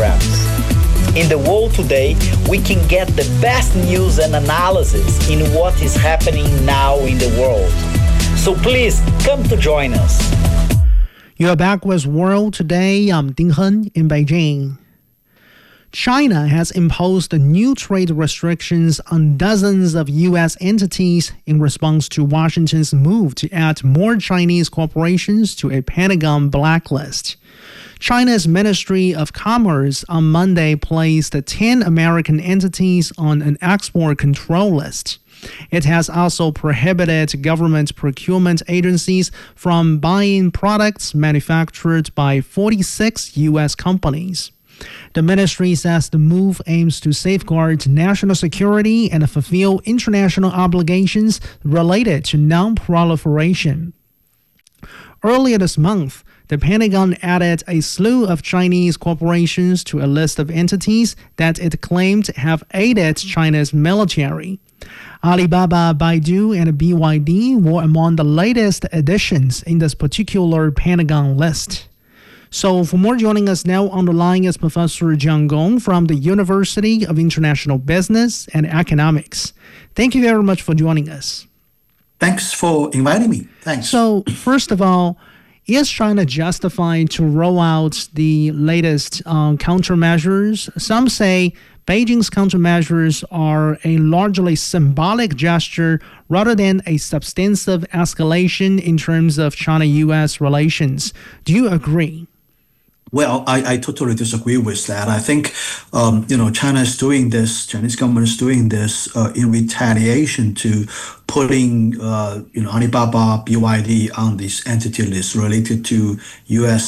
programs. In the world today, we can get the best news and analysis in what is happening now in the world. So please come to join us. You're back with World Today. I'm Ding Hen in Beijing. China has imposed new trade restrictions on dozens of U.S. entities in response to Washington's move to add more Chinese corporations to a Pentagon blacklist. China's Ministry of Commerce on Monday placed 10 American entities on an export control list. It has also prohibited government procurement agencies from buying products manufactured by 46 U.S. companies. The ministry says the move aims to safeguard national security and fulfill international obligations related to non-proliferation. Earlier this month, the Pentagon added a slew of Chinese corporations to a list of entities that it claimed have aided China's military. Alibaba, Baidu, and BYD were among the latest additions in this particular Pentagon list. So for more, joining us now on the line is Professor Jiang Gong from the University of International Business and Economics. Thank you very much for joining us. Thanks for inviting me. Thanks. So first of all, is China justified to roll out the latest countermeasures? Some say Beijing's countermeasures are a largely symbolic gesture rather than a substantive escalation in terms of China-U.S. relations. Do you agree? Well, I totally disagree with that. I think, China is doing this, Chinese government is doing this in retaliation to putting, Alibaba, BYD on this entity list related to U.S.